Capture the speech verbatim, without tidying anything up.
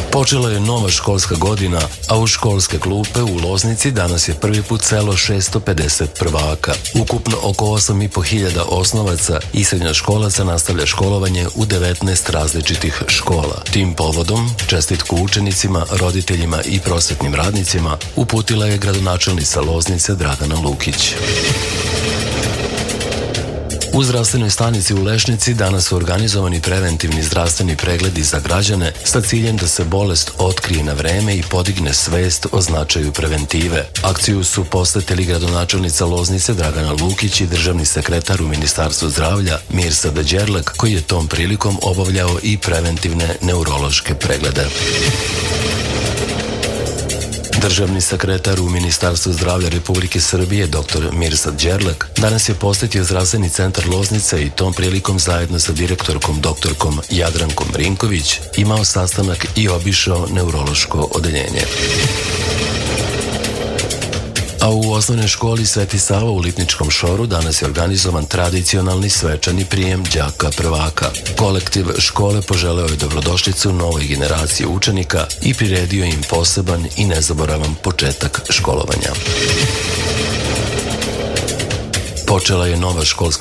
Počela je nova školska godina, a u školske klupe u Loznici danas je prvi put selo šesto pedeset prvaka. Ukupno oko osam i po hiljada osnovaca i srednjoškolaca nastavlja školovanje u devetnaest različitih škola. Tim povodom, čestitku učenicima, roditeljima i prosvetnim radnicima uputila je gradonačelnica Loznice Dragana Lukić. U zdravstvenoj stanici u Lešnici danas su organizovani preventivni zdravstveni pregledi za građane sa ciljem da se bolest otkrije na vreme i podigne svest o značaju preventive. Akciju su posvetili gradonačelnica Loznice Dragana Lukić i državni sekretar u Ministarstvu zdravlja Mirsad Đerlek, koji je tom prilikom obavljao i preventivne neurološke preglede. Državni sekretar u Ministarstvu zdravlja Republike Srbije dr Mirsad Đerlek danas je posetio zdravstveni centar Loznice i tom prilikom zajedno sa direktorkom doktorkom Jadrankom Rinković imao sastanak i obišao neurološko odeljenje. A u osnovnoj školi Sveti Sava u Lipničkom Šoru danas je organizovan tradicionalni svečani prijem đaka prvaka. Kolektiv škole poželeo je dobrodošlicu novoj generaciji učenika i priredio im poseban i nezaboravan početak školovanja. Počela je nova školska